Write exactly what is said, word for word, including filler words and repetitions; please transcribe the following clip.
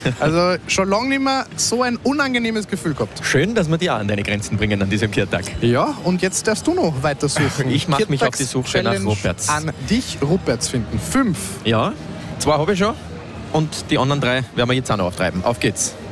Also schon lange nicht mehr so ein unangenehmes Gefühl gehabt. Schön, dass wir die auch an deine Grenzen bringen an diesem Kirtag. Ja, und jetzt darfst du noch weiter suchen. Ich mache mich auf die Suche nach Ruperts. An dich, Ruperts, finden. Fünf. Ja, zwei habe ich schon. Und die anderen drei werden wir jetzt auch noch auftreiben. Auf geht's.